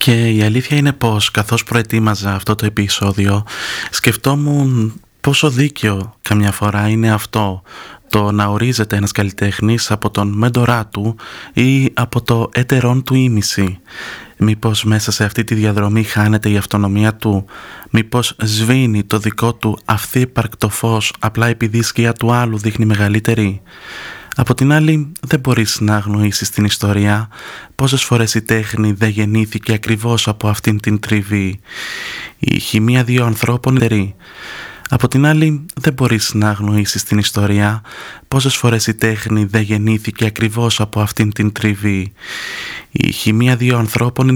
Και η αλήθεια είναι πως καθώς προετοίμαζα αυτό το επεισόδιο σκεφτόμουν πόσο δίκαιο καμιά φορά είναι αυτό, το να ορίζεται ένας καλλιτέχνης από τον μέντορά του ή από το έτερον του ήμιση. Μήπως μέσα σε αυτή τη διαδρομή χάνεται η αυτονομία του, μήπως σβήνει το δικό του αυθύπαρκτο φως απλά επειδή η σκιά του άλλου δείχνει μεγαλύτερη. Από την άλλη, δεν μπορείς να αγνοήσεις την ιστορία, πόσες φορές η τέχνη δεν γεννήθηκε ακριβώς από αυτήν την τριβή. Η χημεία δύο ανθρώπων εταιρεί. Από την άλλη, δεν μπορείς να αγνοήσεις την ιστορία, πόσες φορές η τέχνη δεν γεννήθηκε ακριβώς από αυτήν την τριβή. Η χημεία δύο ανθρώπων